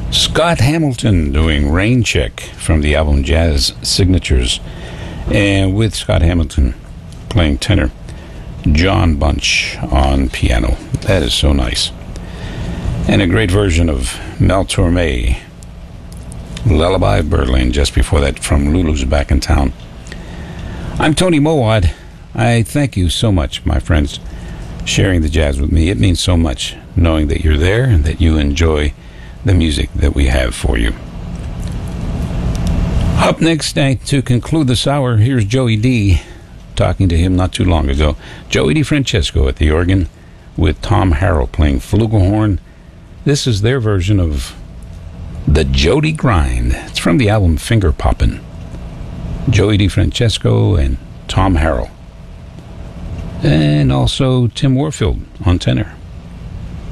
Scott Hamilton doing Rain Check from the album Jazz Signatures, and with Scott Hamilton playing tenor, John Bunch on piano. That is so nice. And a great version of Mel Torme, Lullaby of Birdland, just before that from Lulu's Back in Town. I'm Tony Mowat. I thank you so much, my friends, sharing the jazz with me. It means so much knowing that you're there and that you enjoy the music that we have for you. Up next, to conclude this hour, here's Joey D. Talking to him not too long ago. Joey DiFrancesco at the organ with Tom Harrell playing flugelhorn. This is their version of the Jody Grind. It's from the album Finger Poppin'. Joey DiFrancesco and Tom Harrell. And also Tim Warfield on tenor.